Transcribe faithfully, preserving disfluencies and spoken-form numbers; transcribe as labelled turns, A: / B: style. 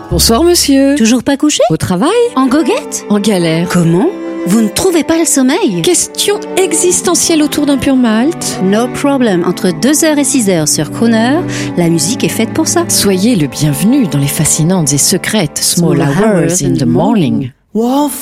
A: Bonsoir monsieur.
B: Toujours pas couché?
A: Au travail?
B: En goguette?
A: En galère?
B: Comment? Vous ne trouvez pas le sommeil?
A: Question existentielle autour d'un pur malt?
B: No problem. Entre deux heures et six heures sur Crooner, la musique est faite pour ça.
A: Soyez le bienvenu dans les fascinantes et secrètes Small Hours in the Morning.